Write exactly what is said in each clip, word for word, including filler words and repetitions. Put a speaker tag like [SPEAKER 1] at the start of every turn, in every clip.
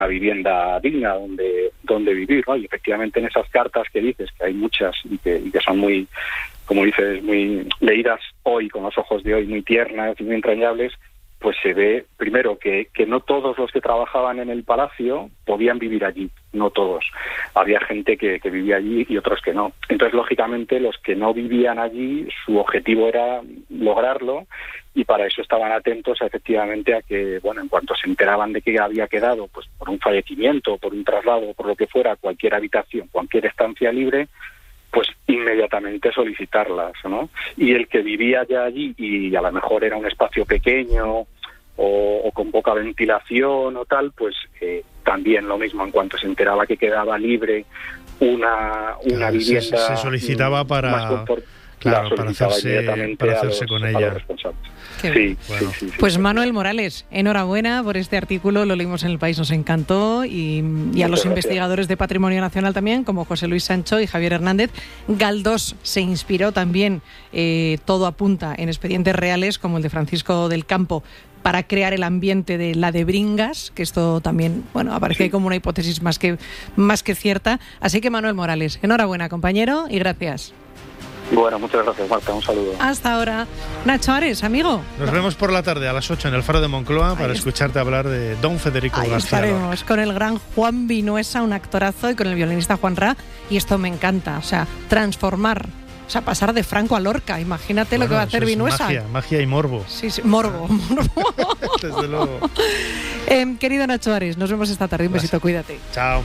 [SPEAKER 1] una vivienda digna donde donde vivir, ¿no? Y efectivamente en esas cartas que dices, que hay muchas y que, y que son muy, como dices, muy leídas hoy, con los ojos de hoy, muy tiernas y muy entrañables, pues se ve, primero, que, que no todos los que trabajaban en el palacio podían vivir allí, no todos. Había gente que, que vivía allí y otros que no. Entonces, lógicamente, los que no vivían allí, su objetivo era lograrlo, y para eso estaban atentos, efectivamente, a que, bueno, en cuanto se enteraban de que había quedado, pues por un fallecimiento, por un traslado, por lo que fuera, cualquier habitación, cualquier estancia libre, pues inmediatamente solicitarlas, ¿no? Y el que vivía ya allí y a lo mejor era un espacio pequeño o, o con poca ventilación o tal, pues eh, también lo mismo, en cuanto se enteraba que quedaba libre una, una
[SPEAKER 2] claro,
[SPEAKER 1] vivienda...
[SPEAKER 2] Se, se solicitaba para...
[SPEAKER 1] Más confort-
[SPEAKER 2] Claro, para hacerse, para hacerse
[SPEAKER 1] los,
[SPEAKER 2] con ella.
[SPEAKER 1] Sí,
[SPEAKER 3] bueno.
[SPEAKER 1] sí, sí, sí,
[SPEAKER 3] pues
[SPEAKER 1] sí,
[SPEAKER 3] Manuel
[SPEAKER 1] sí.
[SPEAKER 3] Morales, enhorabuena por este artículo, lo leímos en El País, nos encantó, y, y a
[SPEAKER 1] Muchas
[SPEAKER 3] los
[SPEAKER 1] gracias.
[SPEAKER 3] investigadores de Patrimonio Nacional también, como José Luis Sancho y Javier Hernández. Galdós se inspiró también, eh, todo apunta, en expedientes reales como el de Francisco del Campo, para crear el ambiente de la de Bringas, que esto también, bueno, aparece
[SPEAKER 1] Sí.
[SPEAKER 3] como una hipótesis más que, más que cierta. Así que Manuel Morales, enhorabuena, compañero, y gracias.
[SPEAKER 1] Bueno, muchas gracias, Marta, un saludo.
[SPEAKER 3] Hasta ahora. Nacho Ares, amigo.
[SPEAKER 2] Nos vemos por la tarde a las ocho en el Faro de Moncloa para
[SPEAKER 3] Ahí
[SPEAKER 2] escucharte hablar de Don Federico
[SPEAKER 3] Ahí
[SPEAKER 2] García Lorca.
[SPEAKER 3] estaremos con el gran Juan Vinuesa, un actorazo, y con el violinista Juan Ra, y esto me encanta, o sea, transformar, o sea, pasar de Franco a Lorca, imagínate
[SPEAKER 2] Bueno,
[SPEAKER 3] lo que va a hacer
[SPEAKER 2] eso es
[SPEAKER 3] Vinuesa.
[SPEAKER 2] Magia, magia y morbo.
[SPEAKER 3] Sí, sí, morbo, morbo.
[SPEAKER 2] Desde luego.
[SPEAKER 3] Eh, querido Nacho Ares, nos vemos esta tarde, un besito, cuídate.
[SPEAKER 2] Chao.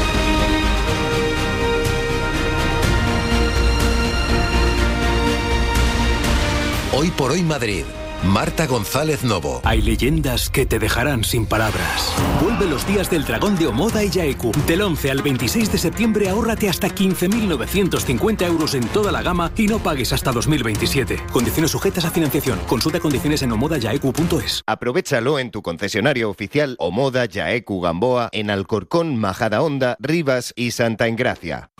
[SPEAKER 4] Hoy por hoy Madrid. Marta González Novo.
[SPEAKER 5] Hay leyendas que te dejarán sin palabras. Vuelve los días del dragón de Omoda y Yaeku. Del once al veintiséis de septiembre ahórrate hasta quince mil novecientos cincuenta euros en toda la gama y no pagues hasta dos mil veintisiete. Condiciones sujetas a financiación. Consulta condiciones en omoda yaeku punto es.
[SPEAKER 6] Aprovechalo en tu concesionario oficial Omoda Yaeku Gamboa en Alcorcón, Majadahonda, Rivas y Santa Engracia.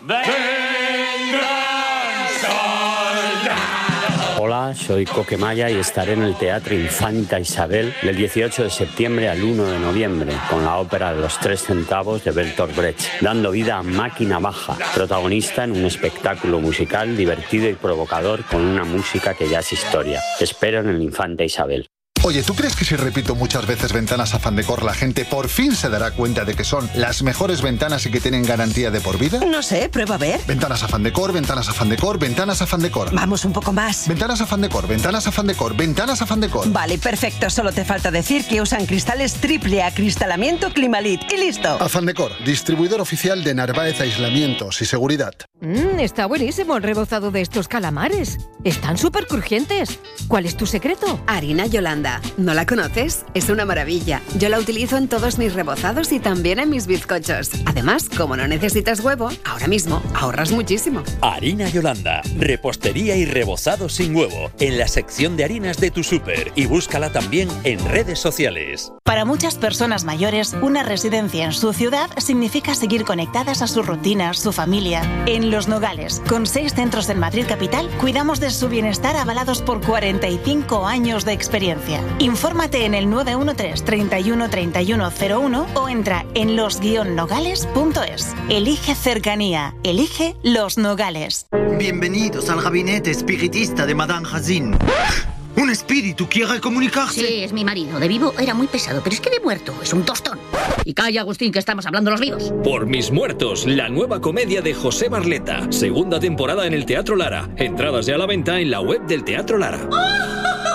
[SPEAKER 7] Hola, soy Coquemaya y estaré en el Teatro Infanta Isabel del dieciocho de septiembre al uno de noviembre con la ópera Los Tres Centavos de Bertolt Brecht, dando vida a Máquina Baja, protagonista en un espectáculo musical divertido y provocador con una música que ya es historia. Te espero en el Infanta Isabel.
[SPEAKER 8] Oye, ¿tú crees que si repito muchas veces ventanas Afán Decor la gente por fin se dará cuenta de que son las mejores ventanas y que tienen garantía de por vida?
[SPEAKER 9] No sé, prueba a ver.
[SPEAKER 8] Ventanas Afán Decor, ventanas Afán Decor, ventanas Afán Decor.
[SPEAKER 9] Vamos un poco más.
[SPEAKER 8] Ventanas Afán Decor, ventanas Afán Decor, ventanas Afán Decor.
[SPEAKER 9] Vale, perfecto. Solo te falta decir que usan cristales triple acristalamiento Climalit y listo.
[SPEAKER 8] Afán Decor, distribuidor oficial de Narváez Aislamientos y Seguridad.
[SPEAKER 10] Mmm, está buenísimo el rebozado de estos calamares. Están súper crujientes. ¿Cuál es tu secreto?
[SPEAKER 11] Harina Yolanda. ¿No la conoces? Es una maravilla. Yo la utilizo en todos mis rebozados y también en mis bizcochos. Además, como no necesitas huevo, ahora mismo ahorras muchísimo.
[SPEAKER 12] Harina Yolanda. Repostería y rebozado sin huevo. En la sección de harinas de tu súper. Y búscala también en redes sociales.
[SPEAKER 13] Para muchas personas mayores, una residencia en su ciudad significa seguir conectadas a sus rutinas, su familia. En Los Nogales, con seis centros en Madrid capital, cuidamos de su bienestar avalados por cuarenta y cinco años de experiencia. Infórmate en el nueve uno tres, treinta y uno, treinta y uno cero uno o entra en los guion nogales punto es. Elige cercanía. Elige Los Nogales.
[SPEAKER 14] Bienvenidos al gabinete espiritista de Madame Hazin. ¿Un espíritu quiere comunicarse?
[SPEAKER 15] Sí, es mi marido. De vivo era muy pesado, pero es que de muerto es un tostón. Y calla, Agustín, que estamos hablando los vivos.
[SPEAKER 12] Por mis muertos, la nueva comedia de José Barleta. Segunda temporada en el Teatro Lara. Entradas ya a la venta en la web del Teatro Lara.